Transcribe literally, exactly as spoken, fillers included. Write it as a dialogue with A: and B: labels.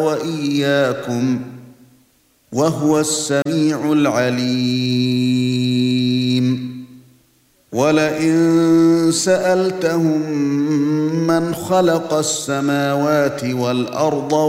A: وإياكم وهو السميع العليم ولئن سألتهم من خلق السماوات والأرض